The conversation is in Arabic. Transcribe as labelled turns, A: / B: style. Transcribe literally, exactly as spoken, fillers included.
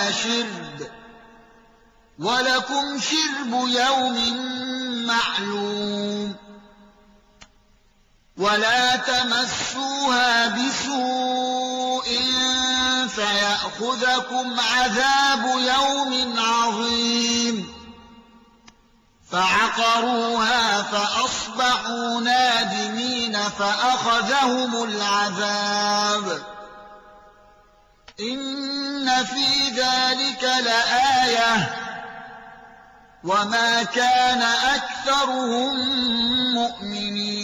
A: شرب ولكم شرب يوم معلوم ولا تمسوها بسوء فيأخذكم عذاب يوم عظيم فعقروها فأصبحوا نادمين فأخذهم العذاب إن في ذلك لآية وما كان أكثرهم مؤمنين